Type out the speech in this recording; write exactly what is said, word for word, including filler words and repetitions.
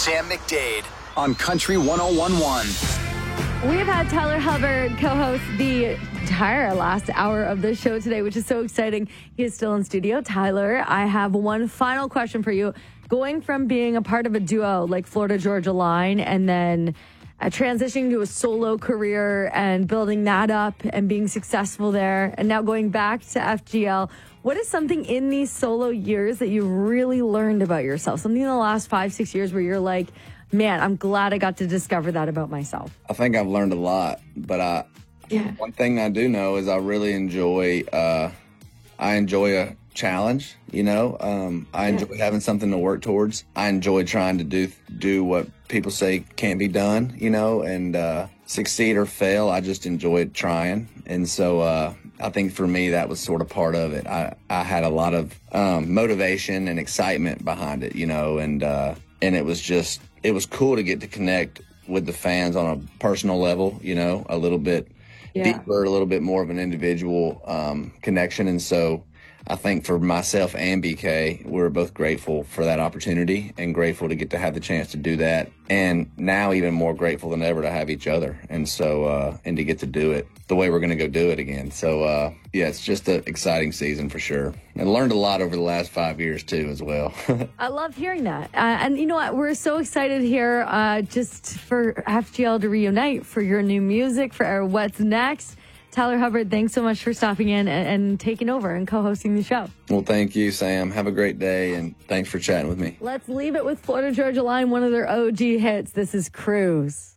Sam McDade on Country one oh one point one. We have had Tyler Hubbard co-host the entire last hour of the show today, which is so exciting. He is still in studio. Tyler, I have one final question for you. Going from being a part of a duo like Florida Georgia Line and then uh, transitioning to a solo career and building that up and being successful there, and now going back to F G L, what is something in these solo years that you really learned about yourself? Something in the last five, six years where you're like, man, I'm glad I got to discover that about myself. I think I've learned a lot, but I, yeah. one thing I do know is I really enjoy, uh, I enjoy a challenge, you know, um, I enjoy yeah. having something to work towards. I enjoy trying to do, do what people say can't be done, you know, and, uh, succeed or fail. I just enjoyed trying. And so, uh, I think for me, that was sort of part of it. I, I had a lot of, um, motivation and excitement behind it, you know, and, uh, and it was just, it was cool to get to connect with the fans on a personal level, you know, a little bit yeah. deeper, a little bit more of an individual um, connection. And so I think for myself and B K, we're both grateful for that opportunity and grateful to get to have the chance to do that. And now even more grateful than ever to have each other. And so, uh, and to get to do it the way we're going to go do it again. So, uh, yeah, it's just an exciting season for sure. And learned a lot over the last five years too, as well. I love hearing that. Uh, and you know what? We're so excited here uh, just for F G L to reunite, for your new music, for what's next. Tyler Hubbard, thanks so much for stopping in and, and taking over and co-hosting the show. Well, thank you, Sam. Have a great day, and thanks for chatting with me. Let's leave it with Florida Georgia Line, one of their O G hits. This is Cruise.